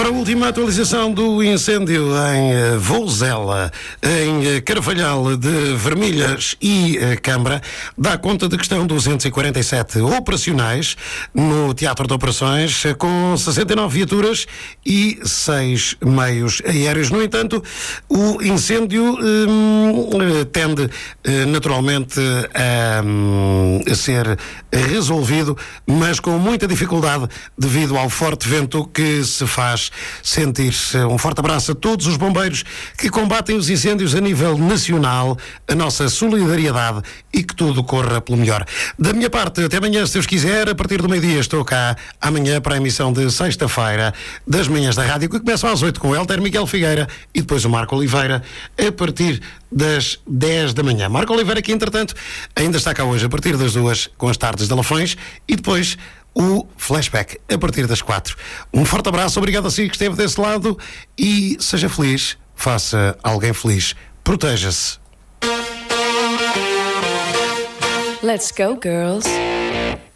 Ora, a última atualização do incêndio em Vouzela, em Carvalhal de Vermelhas e Câmara, dá conta de que estão 247 operacionais no Teatro de Operações, com 69 viaturas e 6 meios aéreos. No entanto, o incêndio tende naturalmente a ser resolvido, mas com muita dificuldade devido ao forte vento que se faz sentir-se. Um forte abraço a todos os bombeiros que combatem os incêndios a nível nacional, a nossa solidariedade e que tudo corra pelo melhor. Da minha parte, até amanhã, se Deus quiser, a partir do meio-dia estou cá amanhã para a emissão de sexta-feira das manhãs da rádio, que começam às 8 com o Helder Miguel Figueira e depois o Marco Oliveira a partir das 10 da manhã. Marco Oliveira, que entretanto ainda está cá hoje a partir das 2 com as tardes de Lafões e depois o flashback a partir das 4. Um forte abraço, obrigado a si que esteve desse lado e seja feliz, faça alguém feliz, proteja-se. Let's go, girls.